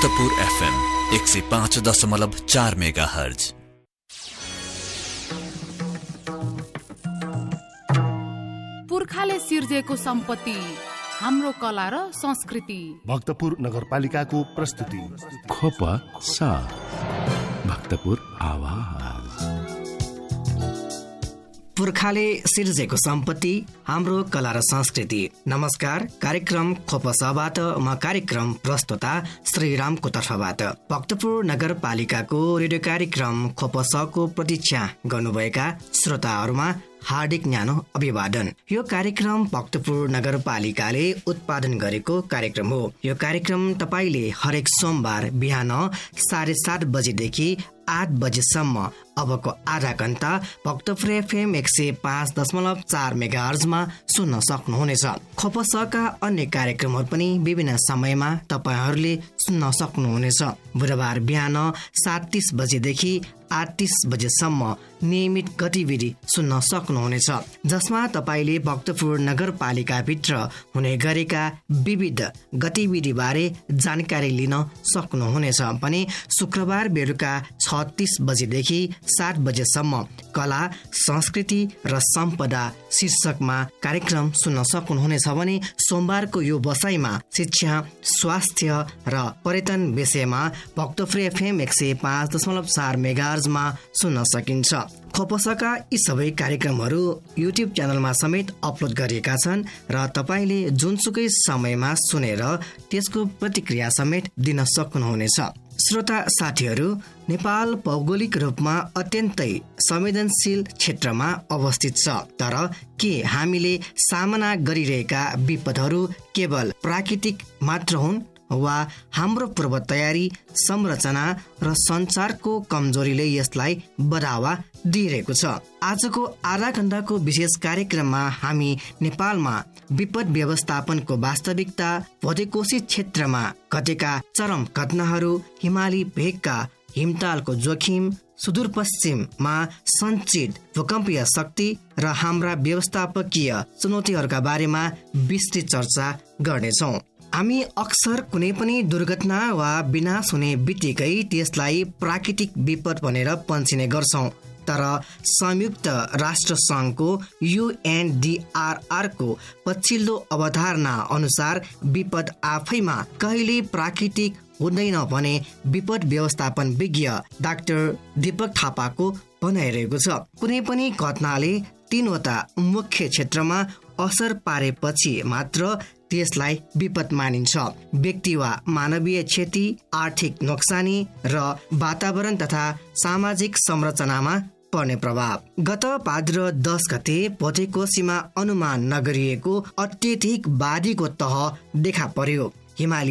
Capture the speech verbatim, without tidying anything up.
Bhaktapur FM एक सय पाँच दशमलव चार मेगा हर्ज। पुर्खाले सिर्जेको सम्पत्ति हाम्रो कला र संस्कृति। भक्तपुर नगरपालिकाको प्रस्तुति खोप सा भक्तपुर आवाज। पुर्खाले सिर्जेको सम्पत्ति हाम्रो कला र संस्कृति। नमस्कार, कार्यक्रम खोपसाबाट म कार्यक्रम प्रस्तुता श्रीरामको तर्फबाट भक्तपुर नगरपालिकाको रेडियो कार्यक्रम खोपसाको प्रतीक्षा गर्नुभएका श्रोताहरूमा हार्दिक न्यानो अभिवादन। यो कार्यक्रम भक्तपुर नगरपालिकाले उत्पादन गरेको कार्यक्रम हो। यो कार्यक्रम तपाईले हरेक सोमबार बिहान साढे सात बजेदेखि आठ बजेसम्म अबको आधा घण्टा भक्तपुर एफएम एक सय पाँच दशमलव चार मेगा हर्जमा सुन्न सक्नुहुनेछ। खोपसका अन्य कार्यक्रमहरू पनि विभिन्न समयमा तपाईहरूले सुन्न सक्नुहुनेछ। बुधबार बिहान सात तीस बजेदेखि आठ तीस बजेसम्म नियमित गतिविधि सुन्न सक्नुहुनेछ, जसमा तपाईले भक्तपुर नगरपालिकाभित्र हुने गरेका विविध गतिविधि बारे जानकारी लिन सक्नुहुनेछ। भने शुक्रबार बेलुका छ तीस बजेदेखि सात बजेसम्म कला, संस्कृति र सम्पदा शीर्षकमा कार्यक्रम सुन्न सक्नुहुनेछ। भने सोमबारको यो बसाइमा शिक्षा, स्वास्थ्य र पर्यटन विषयमा भक्तपुर एफएम एक सय पाँच दशमलव चार मेगा मा सुन्न सकिन्छ। खोपसका यी सबै कार्यक्रमहरू युट्युब च्यानलमा समेत अपलोड गरिएका छन् र तपाईले जुनसुकै समयमा सुनेर त्यसको प्रतिक्रिया समेत दिन सक्नुहुनेछ। श्रोता साथीहरू, नेपाल भौगोलिक रूपमा अत्यन्तै संवेदनशील क्षेत्रमा अवस्थित छ। तर के हामीले सामना गरिरहेका विपदहरू केवल प्राकृतिक मात्र हुन् वा हाम्रो पूर्व तयारी, संरचना र सञ्चारको कमजोरीले यसलाई बढावा दिइरहेको छ? आजको आधा घण्टाको विशेष कार्यक्रममा हामी नेपालमा विपद व्यवस्थापनको वास्तविकता, भौतिकोशी क्षेत्रमा घटेका चरम घटनाहरू, हिमाली भेगका हिमतालको जोखिम, सुदूरपश्चिममा सञ्चित भूकम्पीय शक्ति र हाम्रा व्यवस्थापकीय चुनौतीहरूका बारेमा विस्तृत चर्चा गर्नेछौँ। हामी अक्सर कुनै पनि दुर्घटना वा विनाश हुने बित्तिकै त्यसलाई प्राकृतिक विपद भनेर पन्छिने गर्छौं। तर संयुक्त राष्ट्र संघको युएनडीआरआर को पछिल्लो अवधारणा अनुसार विपद आफैमा कहिले प्राकृतिक हुँदैन भने विपद व्यवस्थापन विज्ञ डाक्टर दीपक थापाको भनाइरहेको छ। कुनै पनि घटनाले तीनवटा मुख्य क्षेत्रमा असर पारेपछि मात्र त्यसलाई विपद मानिन्छ: व्यक्ति वा मानवीय क्षति, आर्थिक नोक्सानी र वातावरण तथा सामाजिक संरचनामा पर्ने प्रभाव। गत भाद्र दस गते भौतिकोशीमा अनुमान नगरिएको अत्यधिक बाढीको तह देखा पर्यो। हिमाली